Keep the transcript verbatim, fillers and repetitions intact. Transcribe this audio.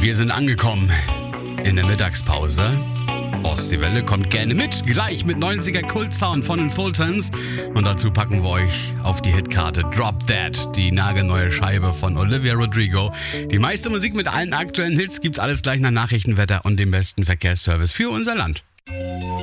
Wir sind angekommen in der Mittagspause. Ostseewelle kommt gerne mit, gleich mit neunziger Kultsound von den Sultans. Und dazu packen wir euch auf die Hitkarte Drop That, die nagelneue Scheibe von Olivia Rodrigo. Die meiste Musik mit allen aktuellen Hits gibt's alles gleich nach Nachrichtenwetter und dem besten Verkehrsservice für unser Land.